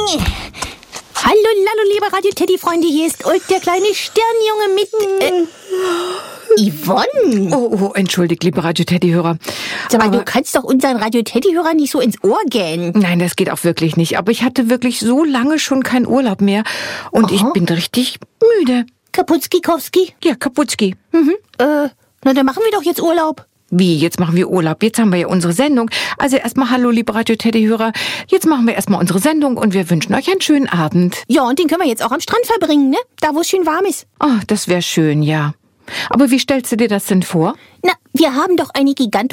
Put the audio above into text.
Hallo, liebe Radio-Teddy-Freunde, hier ist Ulk, der kleine Sternjunge mit... Yvonne! Oh, entschuldigt, liebe Radio-Teddy-Hörer. Sag mal, du kannst doch unseren Radio-Teddy-Hörern nicht so ins Ohr gähnen. Nein, das geht auch wirklich nicht. Aber ich hatte wirklich so lange schon keinen Urlaub mehr. Und ich bin richtig müde. Kaputski-Kowski? Ja, Kaputski. Na, dann machen wir doch jetzt Urlaub. Wie, jetzt machen wir Urlaub? Jetzt haben wir ja unsere Sendung. Also erstmal hallo, liebe Radio-Teddy-Hörer. Jetzt machen wir erstmal unsere Sendung und wir wünschen euch einen schönen Abend. Ja, und den können wir jetzt auch am Strand verbringen, ne? Da, wo es schön warm ist. Oh, das wäre schön, ja. Aber wie stellst du dir das denn vor? Na, wir haben doch eine gigantische